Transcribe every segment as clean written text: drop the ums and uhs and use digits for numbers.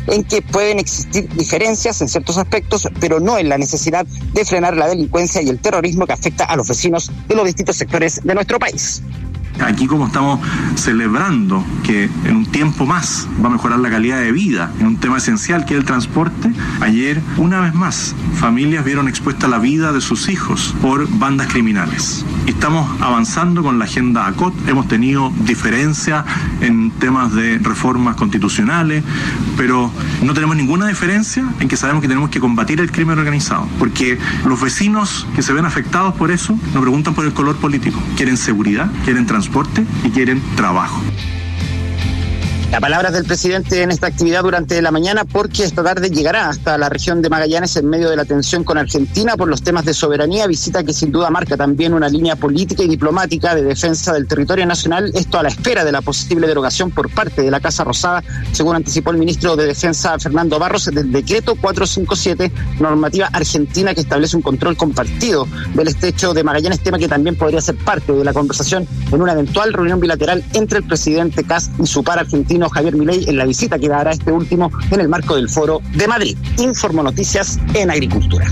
en que pueden existir diferencias en ciertos aspectos, pero no en la necesidad de frenar la delincuencia y el terrorismo que afecta a los vecinos de los distintos sectores de nuestro país. Aquí, como estamos celebrando que en un tiempo más va a mejorar la calidad de vida en un tema esencial que es el transporte, ayer, una vez más, familias vieron expuesta la vida de sus hijos por bandas criminales. Estamos avanzando con la agenda ACOT, hemos tenido diferencias en temas de reformas constitucionales, pero no tenemos ninguna diferencia en que sabemos que tenemos que combatir el crimen organizado, porque los vecinos que se ven afectados por eso nos preguntan por el color político. Quieren seguridad, quieren transporte y quieren trabajo. Las palabras del presidente en esta actividad durante la mañana, porque esta tarde llegará hasta la región de Magallanes en medio de la tensión con Argentina por los temas de soberanía, visita que sin duda marca también una línea política y diplomática de defensa del territorio nacional, esto a la espera de la posible derogación por parte de la Casa Rosada, según anticipó el ministro de Defensa Fernando Barros, del decreto 457, normativa argentina que establece un control compartido del estrecho de Magallanes, tema que también podría ser parte de la conversación en una eventual reunión bilateral entre el presidente Kast y su par argentino Javier Milei en la visita que dará este último en el marco del Foro de Madrid. Informo Noticias en Agricultura.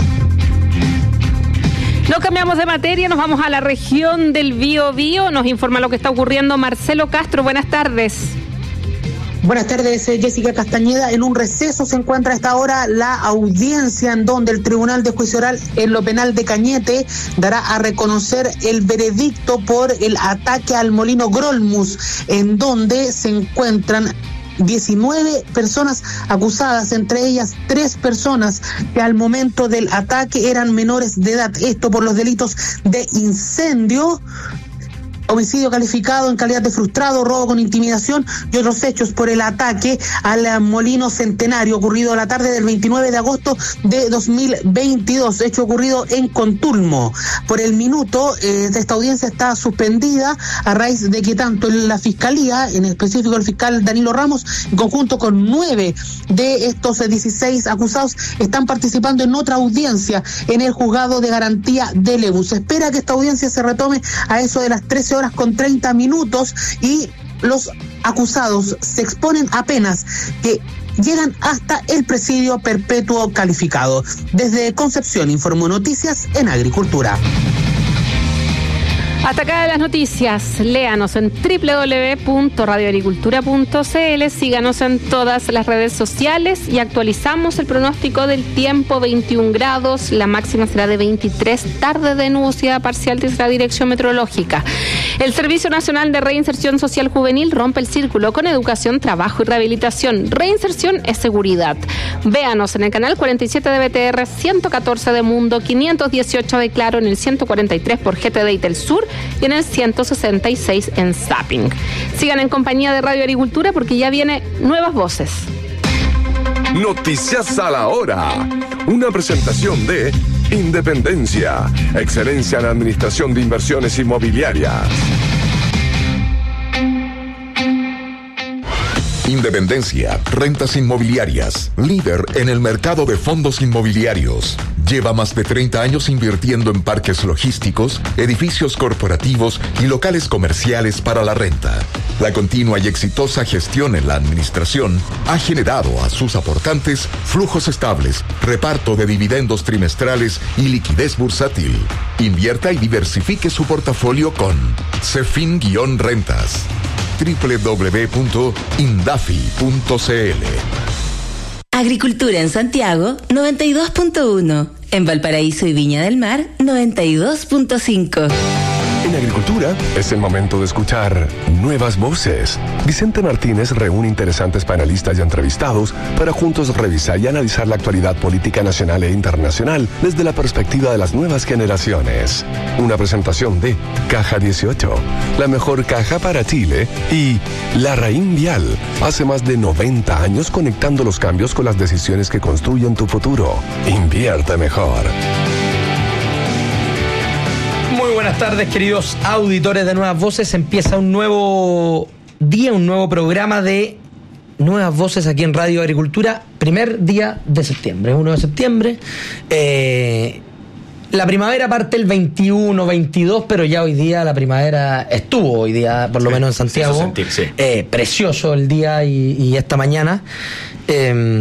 No cambiamos de materia, nos vamos a la región del Biobío. Nos informa lo que está ocurriendo Marcelo Castro. Buenas tardes. Buenas tardes, Jessica Castañeda. En un receso se encuentra a esta hora la audiencia en donde el Tribunal de Juicio Oral en lo penal de Cañete dará a reconocer el veredicto por el ataque al molino Grolmus, en donde se encuentran 19 personas acusadas, entre ellas 3 personas que al momento del ataque eran menores de edad. Esto por los delitos de incendio, homicidio calificado en calidad de frustrado, robo con intimidación y otros hechos por el ataque al molino Centenario ocurrido la tarde del 29 de agosto de 2022, hecho ocurrido en Contulmo. Por el minuto, esta audiencia está suspendida a raíz de que tanto la Fiscalía, en específico el fiscal Danilo Ramos, en conjunto con 9 de estos 16 acusados, están participando en otra audiencia en el juzgado de garantía de Lebu. Se espera que esta audiencia se retome a eso de las 13 horas con 30 minutos y los acusados se exponen a penas que llegan hasta el presidio perpetuo calificado. Desde Concepción informó Noticias en Agricultura. Hasta acá las noticias. Léanos en www.radioagricultura.cl, síganos en todas las redes sociales y actualizamos el pronóstico del tiempo. 21 grados, la máxima será de 23, tarde de nubosidad parcial desde la dirección meteorológica. El Servicio Nacional de Reinserción Social Juvenil rompe el círculo con educación, trabajo y rehabilitación. Reinserción es seguridad. Véanos en el canal 47 de BTR, 114 de Mundo, 518 de Claro, en el 143 por GTD y Telsur y en el 166 en Zapping. Sigan en compañía de Radio Agricultura porque ya viene Nuevas Voces. Noticias a la hora. Una presentación de Independencia, excelencia en administración de inversiones inmobiliarias. Independencia, rentas inmobiliarias, líder en el mercado de fondos inmobiliarios. Lleva más de 30 años invirtiendo en parques logísticos, edificios corporativos y locales comerciales para la renta. La continua y exitosa gestión en la administración ha generado a sus aportantes flujos estables, reparto de dividendos trimestrales y liquidez bursátil. Invierta y diversifique su portafolio con Cefin-Rentas. www.indafi.cl. Agricultura en Santiago, 92.1. En Valparaíso y Viña del Mar, 92.5. En Agricultura es el momento de escuchar Nuevas Voces. Vicente Martínez reúne interesantes panelistas y entrevistados para juntos revisar y analizar la actualidad política nacional e internacional desde la perspectiva de las nuevas generaciones. Una presentación de Caja 18, la mejor caja para Chile, y Larraín Vial, hace más de 90 años conectando los cambios con las decisiones que construyen tu futuro. Invierte mejor. Muy buenas tardes, queridos auditores de Nuevas Voces. Empieza un nuevo día, un nuevo programa de Nuevas Voces aquí en Radio Agricultura. Primer día de septiembre, 1 de septiembre. La primavera parte el 21, 22, pero ya hoy día la primavera estuvo hoy día, por lo menos en Santiago. Precioso el día y esta mañana.